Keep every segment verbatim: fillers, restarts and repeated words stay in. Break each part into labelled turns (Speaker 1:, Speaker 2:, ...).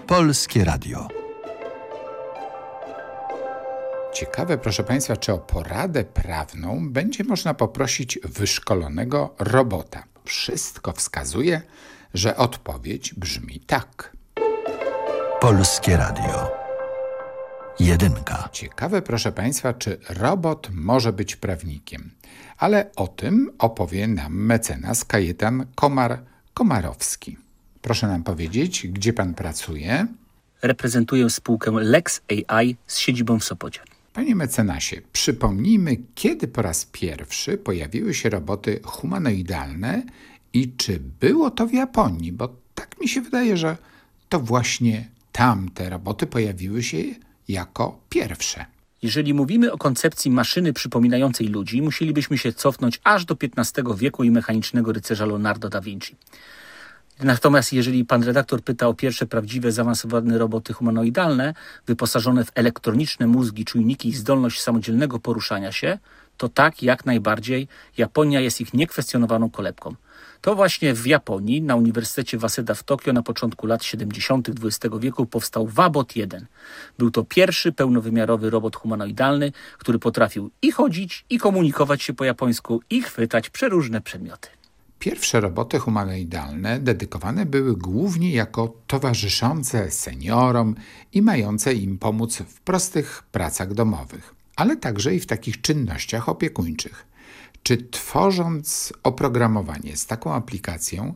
Speaker 1: Polskie Radio.
Speaker 2: Ciekawe, proszę Państwa, czy o poradę prawną będzie można poprosić wyszkolonego robota. Wszystko wskazuje, że odpowiedź brzmi tak.
Speaker 1: Polskie Radio. Jedynka.
Speaker 2: Ciekawe, proszę Państwa, czy robot może być prawnikiem. Ale o tym opowie nam mecenas Kajetan Komar-Komarowski. Proszę nam powiedzieć, gdzie Pan pracuje?
Speaker 3: Reprezentuję spółkę Lex A I z siedzibą w Sopocie.
Speaker 2: Panie mecenasie, przypomnijmy, kiedy po raz pierwszy pojawiły się roboty humanoidalne i czy było to w Japonii, bo tak mi się wydaje, że to właśnie tam te roboty pojawiły się jako pierwsze.
Speaker 3: Jeżeli mówimy o koncepcji maszyny przypominającej ludzi, musielibyśmy się cofnąć aż do piętnastego wieku i mechanicznego rycerza Leonardo da Vinci. Natomiast jeżeli pan redaktor pyta o pierwsze prawdziwe, zaawansowane roboty humanoidalne, wyposażone w elektroniczne mózgi, czujniki i zdolność samodzielnego poruszania się, to tak, jak najbardziej, Japonia jest ich niekwestionowaną kolebką. To właśnie w Japonii, na Uniwersytecie Waseda w Tokio na początku lat siedemdziesiątych dwudziestego wieku powstał Wabot jeden. Był to pierwszy pełnowymiarowy robot humanoidalny, który potrafił i chodzić, i komunikować się po japońsku, i chwytać przeróżne przedmioty.
Speaker 2: Pierwsze roboty humanoidalne dedykowane były głównie jako towarzyszące seniorom i mające im pomóc w prostych pracach domowych, ale także i w takich czynnościach opiekuńczych. Czy tworząc oprogramowanie z taką aplikacją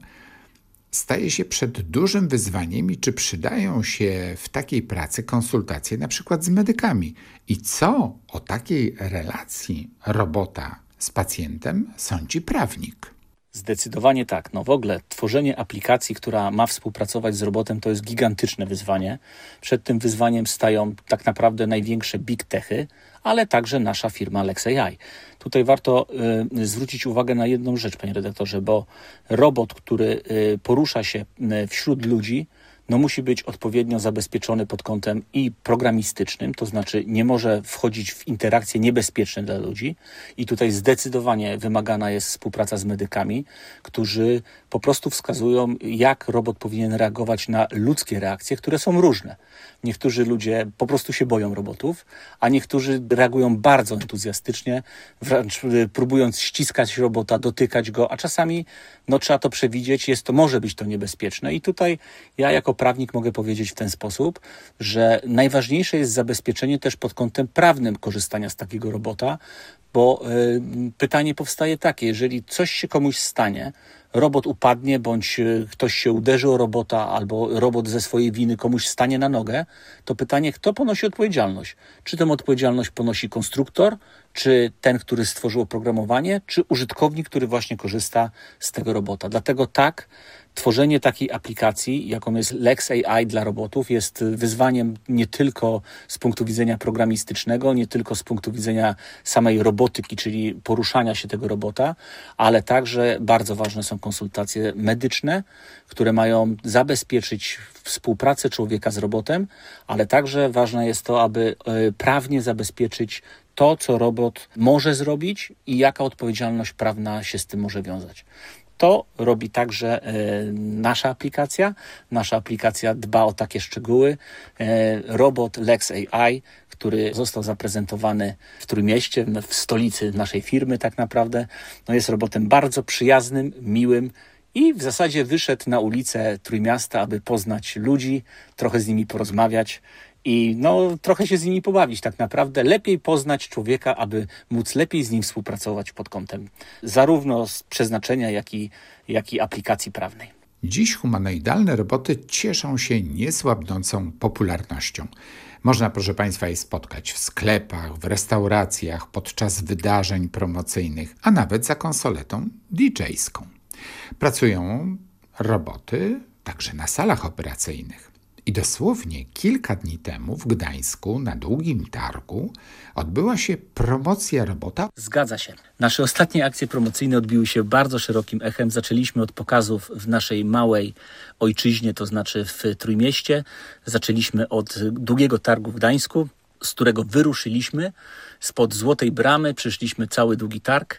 Speaker 2: staje się przed dużym wyzwaniem i czy przydają się w takiej pracy konsultacje na przykład z medykami? I co o takiej relacji robota z pacjentem sądzi prawnik?
Speaker 3: Zdecydowanie tak. No w ogóle tworzenie aplikacji, która ma współpracować z robotem, to jest gigantyczne wyzwanie. Przed tym wyzwaniem stają tak naprawdę największe big techy, ale także nasza firma Lex A I. Tutaj warto y, zwrócić uwagę na jedną rzecz, panie redaktorze, bo robot, który y, porusza się y, wśród ludzi, no musi być odpowiednio zabezpieczony pod kątem i programistycznym, to znaczy nie może wchodzić w interakcje niebezpieczne dla ludzi i tutaj zdecydowanie wymagana jest współpraca z medykami, którzy po prostu wskazują, jak robot powinien reagować na ludzkie reakcje, które są różne. Niektórzy ludzie po prostu się boją robotów, a niektórzy reagują bardzo entuzjastycznie, wręcz próbując ściskać robota, dotykać go, a czasami no, trzeba to przewidzieć, jest to, może być to niebezpieczne. I tutaj ja jako prawnik mogę powiedzieć w ten sposób, że najważniejsze jest zabezpieczenie też pod kątem prawnym korzystania z takiego robota, bo y, pytanie powstaje takie, jeżeli coś się komuś stanie, robot upadnie, bądź ktoś się uderzy o robota, albo robot ze swojej winy komuś stanie na nogę, to pytanie, kto ponosi odpowiedzialność? Czy tę odpowiedzialność ponosi konstruktor, czy ten, który stworzył oprogramowanie, czy użytkownik, który właśnie korzysta z tego robota. Dlatego tak, tworzenie takiej aplikacji, jaką jest Lex A I dla robotów, jest wyzwaniem nie tylko z punktu widzenia programistycznego, nie tylko z punktu widzenia samej robotyki, czyli poruszania się tego robota, ale także bardzo ważne są konsultacje medyczne, które mają zabezpieczyć współpracę człowieka z robotem, ale także ważne jest to, aby prawnie zabezpieczyć to, co robot może zrobić i jaka odpowiedzialność prawna się z tym może wiązać. To robi także e, nasza aplikacja. Nasza aplikacja dba o takie szczegóły. E, robot Lex A I, który został zaprezentowany w Trójmieście, w stolicy naszej firmy tak naprawdę, no jest robotem bardzo przyjaznym, miłym i w zasadzie wyszedł na ulicę Trójmiasta, aby poznać ludzi, trochę z nimi porozmawiać i no, trochę się z nimi pobawić tak naprawdę. Lepiej poznać człowieka, aby móc lepiej z nim współpracować pod kątem zarówno z przeznaczenia, jak i, jak i aplikacji prawnej.
Speaker 2: Dziś humanoidalne roboty cieszą się niesłabnącą popularnością. Można, proszę Państwa, je spotkać w sklepach, w restauracjach, podczas wydarzeń promocyjnych, a nawet za konsoletą didżejską. Pracują roboty także na salach operacyjnych. I dosłownie kilka dni temu w Gdańsku na Długim Targu odbyła się promocja robota.
Speaker 3: Zgadza się. Nasze ostatnie akcje promocyjne odbiły się bardzo szerokim echem. Zaczęliśmy od pokazów w naszej małej ojczyźnie, to znaczy w Trójmieście. Zaczęliśmy od Długiego Targu w Gdańsku, z którego wyruszyliśmy. Spod Złotej Bramy przyszliśmy cały Długi Targ